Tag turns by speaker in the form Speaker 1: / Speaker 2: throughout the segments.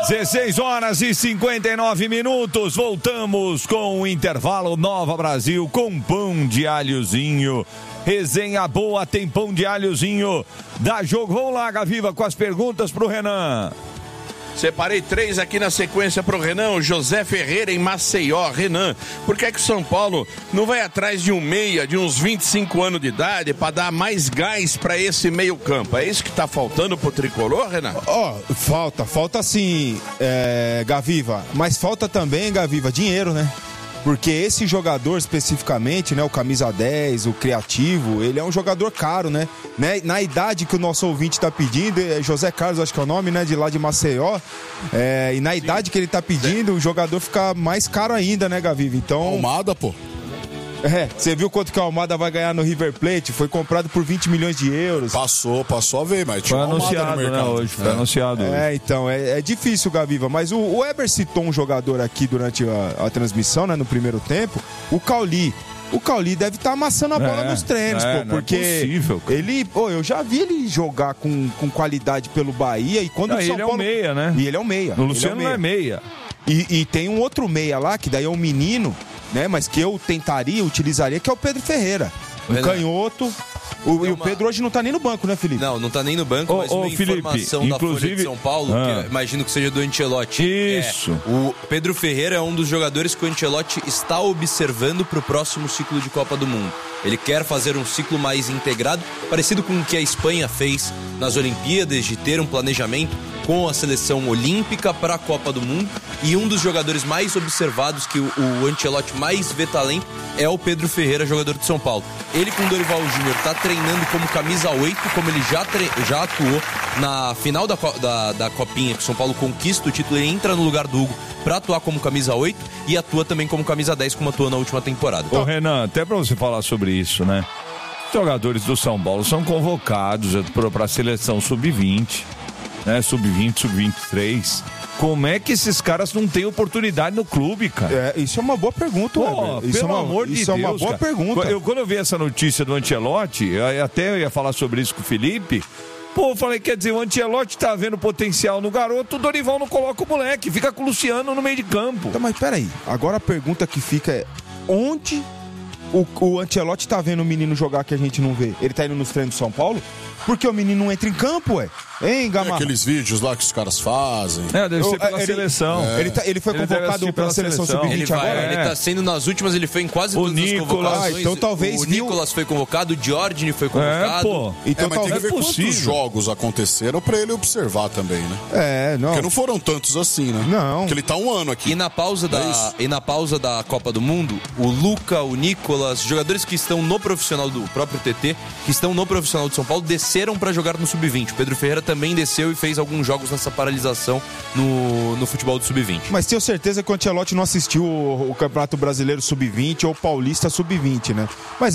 Speaker 1: 16 horas e 59 minutos, voltamos com o intervalo Nova Brasil com pão de alhozinho. Resenha boa, tem pão de alhozinho. Dá jogo, vamos lá, Gaviva, com as perguntas pro Renan.
Speaker 2: Separei 3 aqui na sequência pro Renan. O José Ferreira em Maceió. Renan, por que é que o São Paulo não vai atrás de um meia de uns 25 anos de idade para dar mais gás para esse meio campo? É isso que tá faltando pro tricolor, Renan?
Speaker 3: Falta sim, Gaviva. Mas falta também, Gaviva, dinheiro, né? Porque esse jogador especificamente, né, o camisa 10, o criativo, ele é um jogador caro, né? Na idade que o nosso ouvinte tá pedindo, José Carlos, acho que é o nome, né, de lá de Maceió, e na idade que ele tá pedindo, o jogador fica mais caro ainda, né, Gaviva? Então...
Speaker 4: Almada, pô.
Speaker 3: Você viu quanto que o Almada vai ganhar no River Plate? Foi comprado por 20 milhões de euros.
Speaker 4: Passou a ver, mas
Speaker 1: foi anunciado, né, hoje. Foi anunciado hoje.
Speaker 3: Então, é difícil, Gaviva. Mas o Eber citou um jogador aqui durante a transmissão, né, no primeiro tempo, o Cauli. O Cauli deve estar amassando a bola nos treinos, porque
Speaker 1: é possível,
Speaker 3: eu já vi ele jogar com qualidade pelo Bahia e quando o São
Speaker 1: ele
Speaker 3: Paulo...
Speaker 1: é um meia, né?
Speaker 3: E ele é um meia.
Speaker 1: O Luciano não é meia.
Speaker 3: E tem um outro meia lá, que daí é um menino, né? Mas que eu utilizaria, que é o Pedro Ferreira. O canhoto. E o Pedro hoje não tá nem no banco, né, Felipe?
Speaker 5: Não tá nem no banco, mas uma informação
Speaker 1: Felipe,
Speaker 5: da Folha de São Paulo, que imagino que seja do Ancelotti.
Speaker 1: Isso.
Speaker 5: O Pedro Ferreira é um dos jogadores que o Ancelotti está observando para o próximo ciclo de Copa do Mundo. Ele quer fazer um ciclo mais integrado, parecido com o que a Espanha fez nas Olimpíadas, de ter um planejamento com a seleção olímpica para a Copa do Mundo. E um dos jogadores mais observados, que o Ancelotti mais vê talento, é o Pedro Ferreira, jogador de São Paulo. Ele com o Dorival Júnior está treinando como camisa 8, como ele já atuou na final da Copinha, que o São Paulo conquista o título. Ele entra no lugar do Hugo para atuar como camisa 8 e atua também como camisa 10, como atuou na última temporada.
Speaker 1: Ô Renan, até para você falar sobre isso, né? Os jogadores do São Paulo são convocados para a seleção sub-20, né? Sub-20, sub-23. Como é que esses caras não têm oportunidade no clube, cara?
Speaker 3: Isso é uma boa pergunta,
Speaker 1: pelo amor de Deus,
Speaker 3: isso é uma boa pergunta.
Speaker 1: Quando eu vi essa notícia do Ancelotti, eu ia falar sobre isso com o Felipe. Eu falei, quer dizer, o Ancelotti tá vendo potencial no garoto, o Dorival não coloca o moleque, fica com o Luciano no meio de campo.
Speaker 3: Então, mas peraí, agora a pergunta que fica é, onde o Ancelotti tá vendo o menino jogar que a gente não vê? Ele tá indo nos treinos do São Paulo? Porque o menino não entra em campo, Hein, Gamarra?
Speaker 4: Aqueles vídeos lá que os caras fazem.
Speaker 1: Deve ser pela seleção.
Speaker 3: Ele foi convocado pela seleção sub-20 agora?
Speaker 5: Ele tá sendo nas últimas, ele foi em quase todas as convocações.
Speaker 3: Então talvez
Speaker 5: o Nicolas foi convocado, o Diordini foi convocado.
Speaker 3: Então
Speaker 4: mas tem que ver quantos jogos aconteceram pra ele observar também, né?
Speaker 3: Não.
Speaker 4: Porque não foram tantos assim, né?
Speaker 3: Não.
Speaker 4: Porque ele tá um ano aqui.
Speaker 5: E na pausa da Copa do Mundo, o Luca, o Nicolas, jogadores que estão no profissional do próprio TT, que estão no profissional de São Paulo, desceram pra jogar no sub-20. O Pedro Ferreira também desceu e fez alguns jogos nessa paralisação no futebol do sub-20.
Speaker 3: Mas tenho certeza que o Ancelotti não assistiu o Campeonato Brasileiro sub-20 ou Paulista sub-20, né? Mas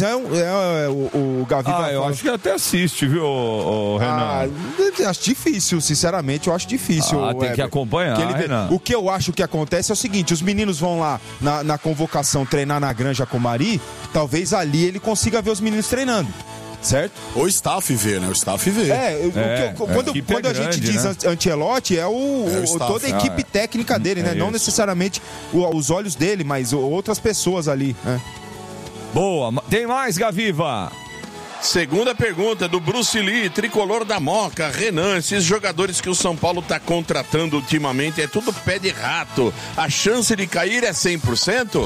Speaker 3: o Gaviva...
Speaker 1: eu acho que até assiste, viu, Renan?
Speaker 3: Acho difícil, sinceramente, eu acho difícil.
Speaker 1: Tem que acompanhar, Renan.
Speaker 3: O que eu acho que acontece é o seguinte, os meninos vão lá na convocação treinar na Granja com o Mari, talvez ali ele consiga ver os meninos treinando. Certo?
Speaker 4: O staff vê, né? O staff vê.
Speaker 3: Quando a gente diz Ancelotti, toda a equipe técnica dele, né? Não necessariamente os olhos dele, mas outras pessoas ali, né?
Speaker 1: Boa. Tem mais, Gaviva?
Speaker 2: Segunda pergunta do Bruce Lee, tricolor da Moca. Renan, esses jogadores que o São Paulo tá contratando ultimamente é tudo pé de rato. A chance de cair é 100%?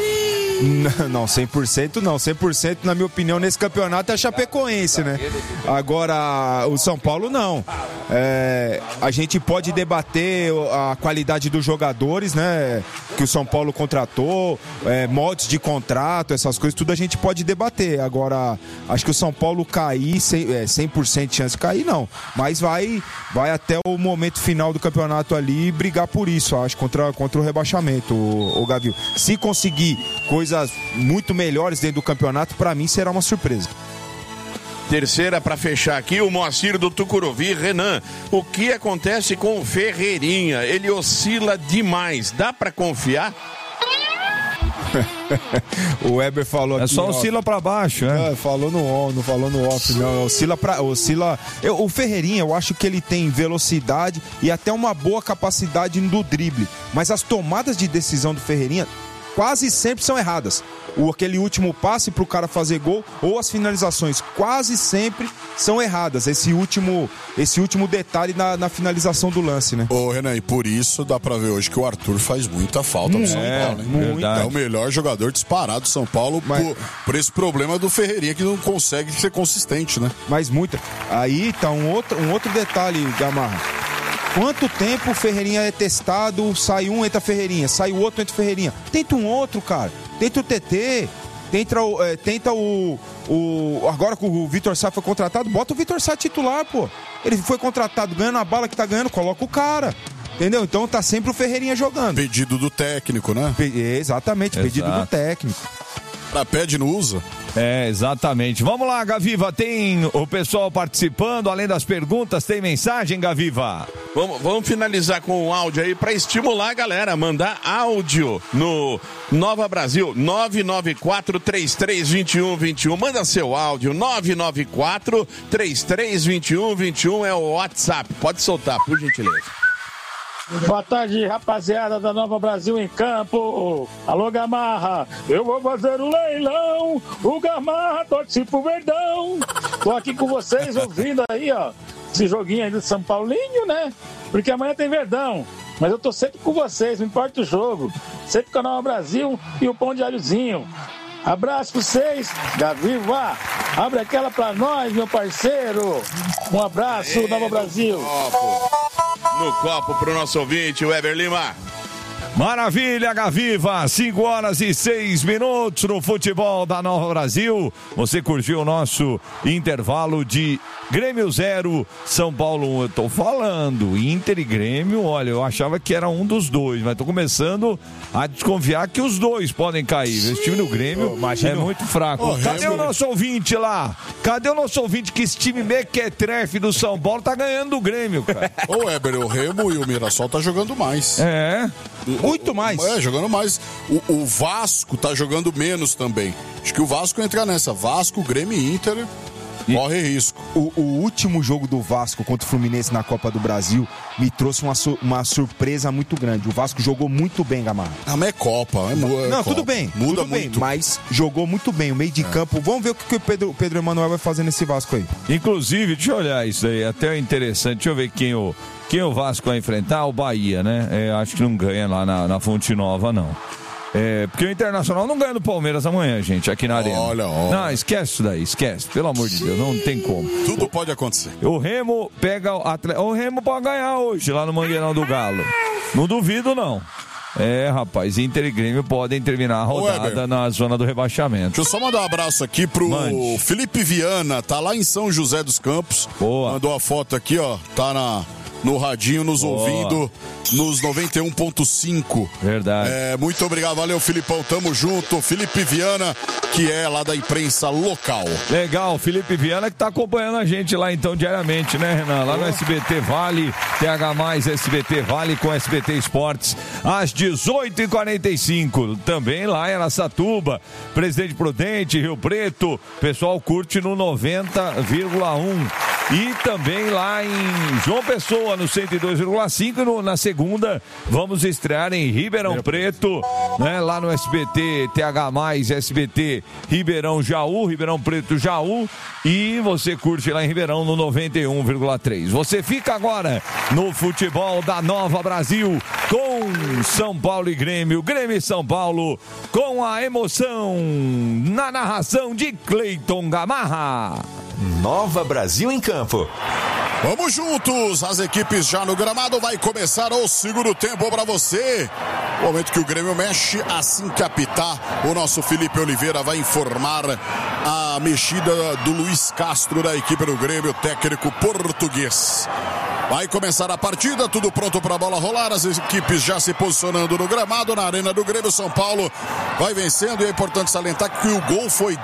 Speaker 3: Não, 100% não. 100%, na minha opinião, nesse campeonato é a Chapecoense, né? Agora, o São Paulo não. A gente pode debater a qualidade dos jogadores, né? Que o São Paulo contratou, moldes de contrato, essas coisas, tudo a gente pode debater. Agora, acho que o São Paulo cair, 100% de chance de cair, não. Mas vai até o momento final do campeonato ali brigar por isso, acho, contra o rebaixamento, o Gavil. Se conseguir coisas muito melhores dentro do campeonato, para mim será uma surpresa.
Speaker 2: Terceira para fechar aqui, o Moacir do Tucuruvi. Renan, o que acontece com o Ferreirinha? Ele oscila demais, dá para confiar?
Speaker 3: O Weber falou aqui.
Speaker 1: É só oscila pra baixo, né?
Speaker 3: Falou no on, não falou no off, não. Oscila. O Ferreirinha, eu acho que ele tem velocidade e até uma boa capacidade do drible. Mas as tomadas de decisão do Ferreirinha quase sempre são erradas. Aquele último passe pro cara fazer gol ou as finalizações quase sempre são erradas. Esse último detalhe na finalização do lance, né?
Speaker 4: Ô, Renan, e por isso dá pra ver hoje que o Arthur faz muita falta pro São Paulo, hein? É o melhor jogador disparado do São Paulo por esse problema do Ferreirinha que não consegue ser consistente, né?
Speaker 3: Mas muita. Aí tá um outro detalhe, Gamarra. Quanto tempo o Ferreirinha é testado, sai um, entra Ferreirinha, sai o outro, entra Ferreirinha. Tenta um outro, cara. Tenta o TT, tenta o agora que o Vitor Sá foi contratado, bota o Vitor Sá titular, pô. Ele foi contratado, ganhando a bala que tá ganhando, coloca o cara. Entendeu? Então tá sempre o Ferreirinha jogando.
Speaker 4: Pedido do técnico, né?
Speaker 3: Exatamente, pedido do técnico.
Speaker 4: Pede, não usa.
Speaker 1: Exatamente. Vamos lá, Gaviva, tem o pessoal participando, além das perguntas, tem mensagem, Gaviva?
Speaker 2: Vamos finalizar com um áudio aí para estimular a galera, mandar áudio no Nova Brasil, 994-332121, manda seu áudio, 994-332121 é o WhatsApp, pode soltar, por gentileza.
Speaker 6: Boa tarde, rapaziada da Nova Brasil em campo. Alô, Gamarra, eu vou fazer um leilão. O Gamarra torce pro Verdão. Tô aqui com vocês ouvindo aí, ó, esse joguinho aí do São Paulinho, né? Porque amanhã tem Verdão. Mas eu tô sempre com vocês, não importa o jogo. Sempre com a Nova Brasil e o Pão de Alhozinho. Abraço pra vocês, Gaviva. Abre aquela pra nós, meu parceiro. Um abraço, Nova Brasil.
Speaker 2: No copo pro nosso ouvinte, o Weber Lima.
Speaker 1: Maravilha, Gaviva, 5h06 no futebol da Nova Brasil. Você curtiu o nosso intervalo de Grêmio 0, São Paulo 1. Eu tô falando, Inter e Grêmio, olha, eu achava que era um dos dois, mas tô começando a desconfiar que os dois podem cair. Esse time do Grêmio é muito fraco. Cadê o nosso ouvinte lá? Cadê o nosso ouvinte que esse time mequetrefe do São Paulo tá ganhando do Grêmio, cara?
Speaker 4: Ô, Weber, o Remo e o Mirassol tá jogando mais.
Speaker 3: Muito mais.
Speaker 4: Jogando mais. O Vasco tá jogando menos também. Acho que o Vasco entra nessa. Vasco, Grêmio e Inter corre risco.
Speaker 3: O último jogo do Vasco contra o Fluminense na Copa do Brasil me trouxe uma surpresa muito grande. O Vasco jogou muito bem, Gamarra.
Speaker 4: Mas é Copa.
Speaker 3: Não,
Speaker 4: Copa.
Speaker 3: Tudo bem. Mas jogou muito bem. O meio de campo. Vamos ver o que o Pedro Emanuel vai fazer nesse Vasco aí.
Speaker 1: Inclusive, deixa eu olhar isso aí. Até interessante. Deixa eu ver quem o Vasco vai enfrentar, o Bahia, né? Acho que não ganha lá na Fonte Nova, não. Porque o Internacional não ganha do Palmeiras amanhã, gente, aqui na Arena.
Speaker 4: Olha.
Speaker 1: Não, esquece isso daí, esquece. Pelo amor de Deus, não tem como.
Speaker 4: Tudo pode acontecer.
Speaker 1: O Remo o Remo pode ganhar hoje, lá no Mangueirão do Galo. Não duvido, não. Rapaz, Inter e Grêmio podem terminar a rodada na zona do rebaixamento.
Speaker 4: Deixa eu só mandar um abraço aqui pro Felipe Viana, tá lá em São José dos Campos.
Speaker 1: Boa.
Speaker 4: Mandou a foto aqui, ó, tá no radinho nos ouvindo nos 91.5.
Speaker 1: Verdade.
Speaker 4: Muito obrigado, valeu, Filipão, tamo junto. Felipe Viana, que é lá da imprensa local.
Speaker 1: Legal, Felipe Viana que tá acompanhando a gente lá então diariamente, né, Renan? Lá no SBT Vale, TH+, SBT Vale com SBT Esportes, às 18h45. Também lá em Araçatuba, Presidente Prudente, Rio Preto, pessoal curte no 90,1. E também lá em João Pessoa, no 102,5. E na segunda, vamos estrear em Ribeirão Preto, né? Lá no SBT TH+, SBT Ribeirão Jaú, Ribeirão Preto Jaú. E você curte lá em Ribeirão no 91,3. Você fica agora no futebol da Nova Brasil com São Paulo e Grêmio. Grêmio e São Paulo com a emoção na narração de Cleiton Gamarra.
Speaker 7: Nova Brasil em campo.
Speaker 4: Vamos juntos, as equipes já no gramado, vai começar o segundo tempo para você. Momento que o Grêmio mexe, assim que apitar, o nosso Felipe Oliveira vai informar a mexida do Luiz Castro da equipe do Grêmio, técnico português. Vai começar a partida, tudo pronto para a bola rolar, as equipes já se posicionando no gramado, na arena do Grêmio. São Paulo vai vencendo e é importante salientar que o gol foi